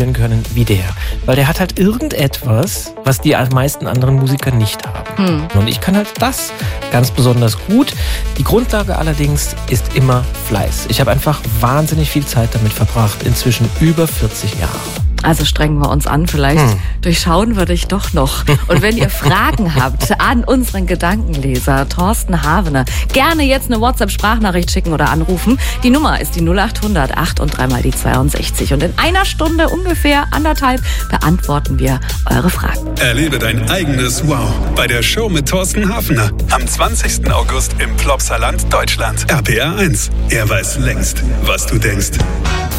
können wie der. Weil der hat halt irgendetwas, was die meisten anderen Musiker nicht haben. Und ich kann halt das ganz besonders gut. Die Grundlage allerdings ist immer Fleiß. Ich habe einfach wahnsinnig viel Zeit damit verbracht, inzwischen über 40 Jahre. Also strengen wir uns an, vielleicht durchschauen wir dich doch noch. Und wenn ihr Fragen habt an unseren Gedankenleser Thorsten Havener, gerne jetzt eine WhatsApp-Sprachnachricht schicken oder anrufen. Die Nummer ist die 0800 8 und 3 mal die 62. Und in einer Stunde, ungefähr 1,5, beantworten wir eure Fragen. Erlebe dein eigenes Wow bei der Show mit Thorsten Havener. Am 20. August im Plopsaland, Deutschland. RPR 1. Er weiß längst, was du denkst.